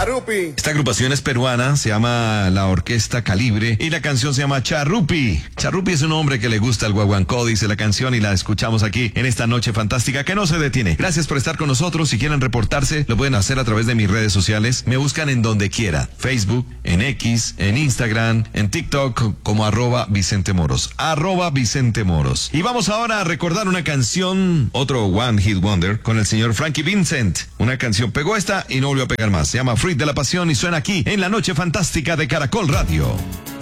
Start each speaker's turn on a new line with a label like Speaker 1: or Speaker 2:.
Speaker 1: Charrupi.
Speaker 2: Esta agrupación es peruana, se llama la Orquesta Calibre y la canción se llama Charrupi. Charrupi es un hombre que le gusta el guaguancó, dice la canción, y la escuchamos aquí en esta noche fantástica que no se detiene. Gracias por estar con nosotros. Si quieren reportarse, lo pueden hacer a través de mis redes sociales. Me buscan en donde quiera. Facebook, en X, en Instagram, en TikTok como @Vicente Moros. @Vicente Moros. Y vamos ahora a recordar una canción, otro One Hit Wonder, con el señor Frankie Vincent. Una canción pegó esta y no volvió a pegar más. Se llama Fruit de la Pasión y suena aquí en la noche fantástica de Caracol Radio.